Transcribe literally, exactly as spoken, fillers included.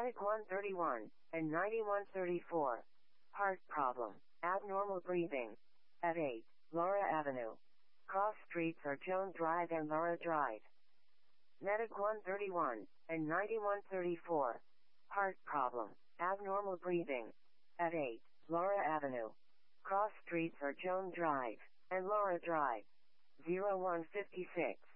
Medic one thirty-one and ninety-one thirty-four. Heart problem. Abnormal breathing. At eight, Laura Avenue. Cross streets are Joan Drive and Laura Drive. Medic one thirty-one and ninety-one thirty-four. Heart problem. Abnormal breathing. At eight, Laura Avenue. Cross streets are Joan Drive and Laura Drive. zero one fifty-six.